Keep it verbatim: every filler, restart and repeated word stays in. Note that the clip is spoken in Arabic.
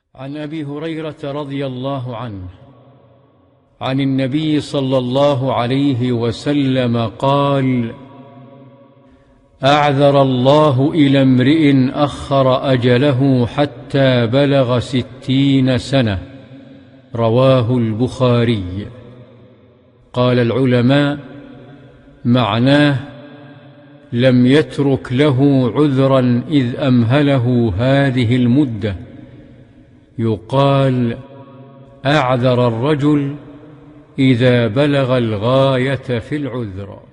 عن أبي هريرة رضي الله عنه عن النبي صلى الله عليه وسلم قال: أعذر الله إلى امرئ أخر أجله حتى بلغ ستين سنة. رواه البخاري. قال العلماء: معناه لم يترك له عذرا إذ أمهله هذه المدة. يقال: أعذر الرجل إذا بلغ الغاية في العذر.